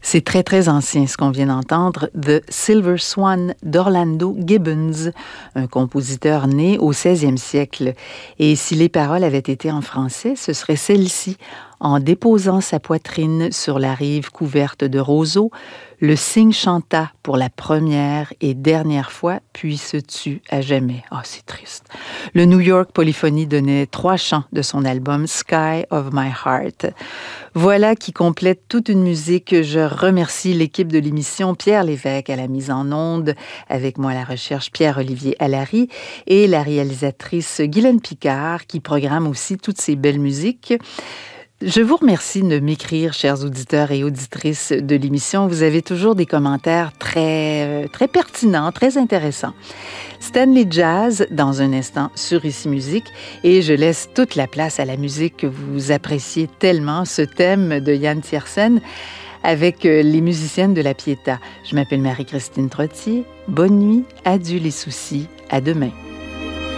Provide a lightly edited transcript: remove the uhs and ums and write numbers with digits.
C'est très, très ancien ce qu'on vient d'entendre, The Silver Swan d'Orlando Gibbons, un compositeur né au 16e siècle. Et si les paroles avaient été en français, ce serait celle-ci. En déposant sa poitrine sur la rive couverte de roseaux, le cygne chanta pour la première et dernière fois, puis se tut à jamais. Ah, c'est triste. Le New York Polyphony donnait 3 chants de son album Sky of My Heart. Voilà qui complète toute une musique. Je remercie l'équipe de l'émission, Pierre Lévesque à la mise en onde, avec moi à la recherche Pierre-Olivier Allary et la réalisatrice Guylaine Picard qui programme aussi toutes ces belles musiques. Je vous remercie de m'écrire, chers auditeurs et auditrices de l'émission. Vous avez toujours des commentaires très pertinents, très intéressants. Stanley Jazz, dans un instant, sur Ici Musique, et je laisse toute la place à la musique que vous appréciez tellement, ce thème de Yann Tiersen, avec les musiciennes de la Pietà. Je m'appelle Marie-Christine Trottier. Bonne nuit, adieu les soucis, à demain.